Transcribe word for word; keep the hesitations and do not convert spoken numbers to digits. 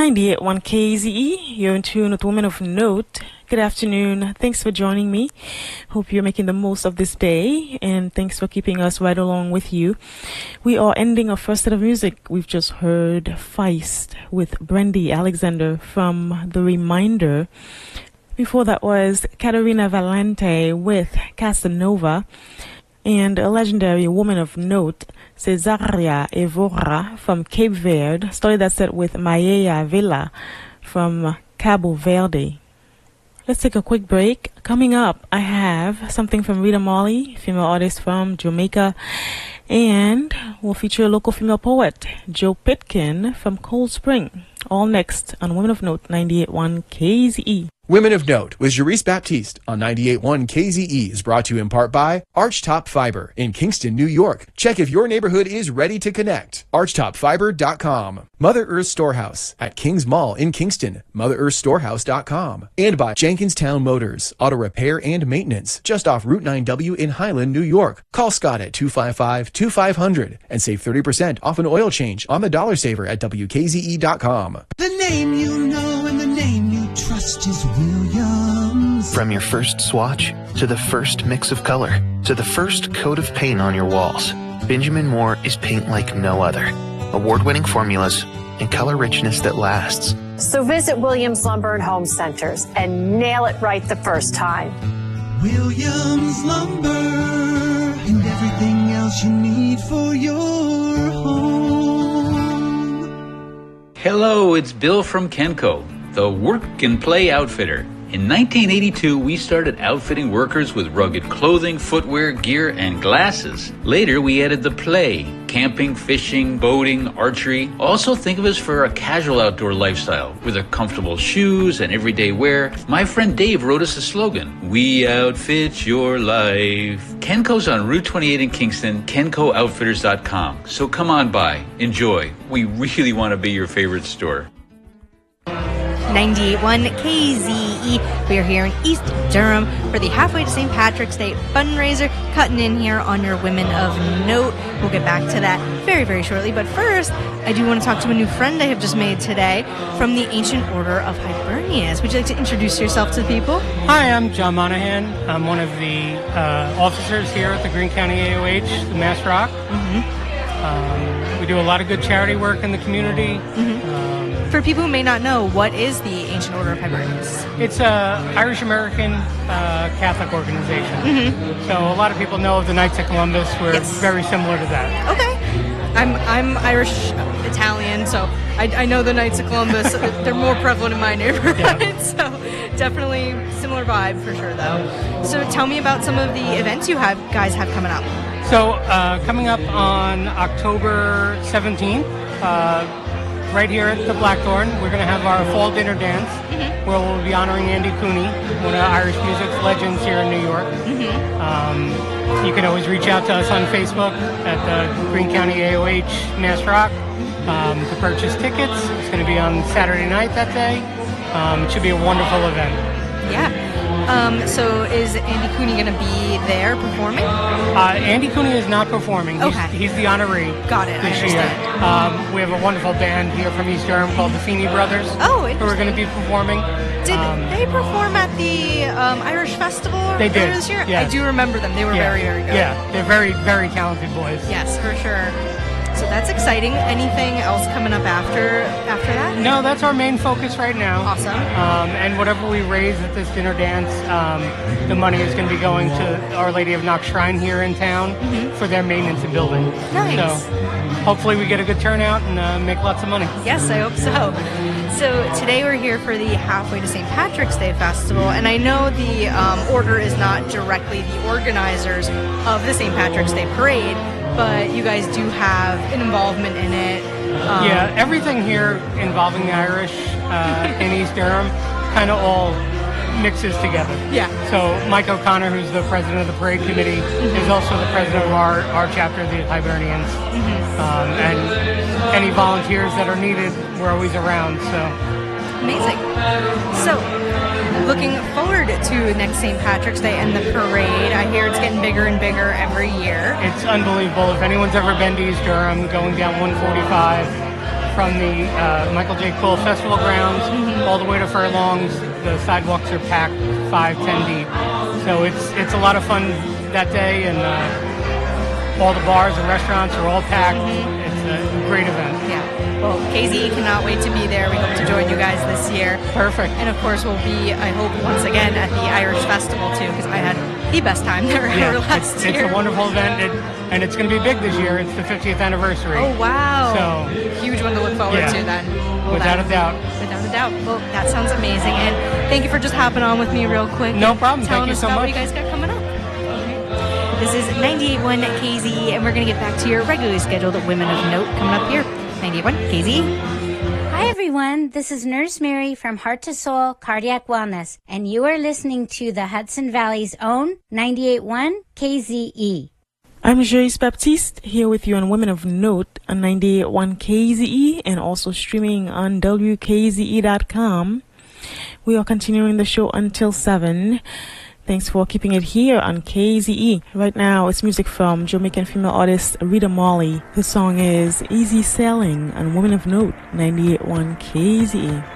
ninety-eight point one K Z E, you're in tune with Women of Note. Good afternoon. Thanks for joining me. Hope you're making the most of this day, and thanks for keeping us right along with you. We are ending our first set of music. We've just heard Feist with Brandy Alexander from The Reminder. Before that was Caterina Valente with Casanova, and a legendary woman of note, Cesaria Evora from Cape Verde, started that set with Maya Villa from Cabo Verde. Let's take a quick break. Coming up, I have something from Rita Marley, female artist from Jamaica, and we'll feature a local female poet, Joe Pitkin from Cold Spring. All next on Women of Note ninety-eight point one K Z E. Women of Note with Jerice Baptiste on ninety-eight point one K Z E is brought to you in part by Archtop Fiber in Kingston, New York. Check if your neighborhood is ready to connect. archtop fiber dot com. Mother Earth Storehouse at Kings Mall in Kingston. mother earth storehouse dot com. And by Jenkinstown Motors, auto repair and maintenance, just off Route nine W in Highland, New York. Call Scott at two five five, two five zero zero and save thirty percent off an oil change on the Dollar Saver at W K Z E dot com. The name you know and the name you trust is Williams. From your first swatch, to the first mix of color, to the first coat of paint on your walls, Benjamin Moore is paint like no other. Award-winning formulas and color richness that lasts. So visit Williams Lumber and Home Centers and nail it right the first time. Williams Lumber and everything else you need for your home. Hello, it's Bill from Kenco, the Work and Play Outfitter. In nineteen eighty-two, we started outfitting workers with rugged clothing, footwear, gear, and glasses. Later, we added the play, camping, fishing, boating, archery. Also think of us for a casual outdoor lifestyle with a comfortable shoes and everyday wear. My friend Dave wrote us a slogan, we outfit your life. Kenco's on Route twenty-eight in Kingston, kenco outfitters dot com. So come on by, enjoy. We really want to be your favorite store. ninety-eight point one K Z E. We are here in East Durham for the Halfway to Saint Patrick's Day fundraiser, cutting in here on your Women of Note. We'll get back to that very, very shortly. But first, I do want to talk to a new friend I have just made today from the Ancient Order of Hibernians. Would you like to introduce yourself to the people? Hi, I'm John Monahan. I'm one of the uh, officers here at the Greene County A O H, the Mass Rock. Mm-hmm. Um, we do a lot of good charity work in the community. Mm-hmm. Um, For people who may not know, what is the Ancient Order of Hibernians? It's an Irish-American uh, Catholic organization. Mm-hmm. So a lot of people know of the Knights of Columbus. We're yes. very similar to that. Okay. I'm I'm Irish-Italian, so I, I know the Knights of Columbus. They're more prevalent in my neighborhood, yeah. So definitely similar vibe for sure, though. So tell me about some of the events you have guys have coming up. So uh, coming up on October seventeenth, uh, right here at the Blackthorn, we're going to have our fall dinner dance, mm-hmm. where we'll be honoring Andy Cooney, one of Irish music's legends here in New York. Mm-hmm. Um, you can always reach out to us on Facebook at the Greene County A O H Mass Rock um, to purchase tickets. It's going to be on Saturday night that day. Um, it should be a wonderful event. Yeah. Um, so is Andy Cooney going to be there performing? Uh, Andy Cooney is not performing. He's, okay. he's the honoree. Got it. This I understand. year. Um, we have a wonderful band here from East Durham called the Feeney Brothers. Oh, who are going to be performing. Did um, they perform at the um, Irish Festival they did. this year? Yes. I do remember them. They were yeah. very, very good. Yeah, they're very, very talented boys. Yes, for sure. So that's exciting. Anything else coming up after after that? No, that's our main focus right now. Awesome. Um, and whatever we raise at this dinner dance, um, the money is going to be going to Our Lady of Knox Shrine here in town mm-hmm. for their maintenance and building. Nice. So hopefully we get a good turnout and uh, make lots of money. Yes, I hope so. So today we're here for the Halfway to Saint Patrick's Day Festival, and I know the um, order is not directly the organizers of the Saint Patrick's Day Parade, but you guys do have an involvement in it. Um, yeah, everything here involving the Irish uh, in East Durham kind of all mixes together. Yeah. So Mike O'Connor, who's the president of the parade committee, mm-hmm. is also the president of our, our chapter of the Hibernians. Mm-hmm. Um, and any volunteers that are needed, we're always around. So amazing. So looking forward to next Saint Patrick's Day and the parade. I hear it's getting bigger and bigger every year. It's unbelievable. If anyone's ever been to East Durham, going down one forty-five, from the uh, Michael J. Cole Festival grounds all the way to Furlongs. The sidewalks are packed five, ten deep. So it's it's a lot of fun that day, and uh, all the bars and restaurants are all packed. It's a great event. Yeah. Well, K Z E cannot wait to be there. We hope to join you guys this year. Perfect. And of course, we'll be, I hope, once again at the Irish Festival too, because I had the best time there Yeah, ever last it's, year. it's a wonderful event, it, and it's going to be big this year. It's the fiftieth anniversary. Oh, wow. So, huge one to look forward yeah, to then. Well, without that- a doubt. Without a doubt. Well, that sounds amazing. And thank you for just hopping on with me real quick. No and problem. Telling Thank you us so about what much. you guys got coming up. This is ninety-eight point one K Z E, and we're going to get back to your regularly scheduled Women of Note coming up here. ninety-eight point one K Z E. Hi everyone, this is Nurse Mary from Heart to Soul Cardiac Wellness, and you are listening to the Hudson Valley's own ninety-eight point one K Z E. I'm Joyce Baptiste here with you on Women of Note on ninety-eight point one K Z E and also streaming on W K Z E dot com. We are continuing the show until seven. Thanks for keeping it here on K Z E. Right now, it's music from Jamaican female artist Rita Marley. The song is Easy Sailing on Women of Note, ninety-eight point one K Z E.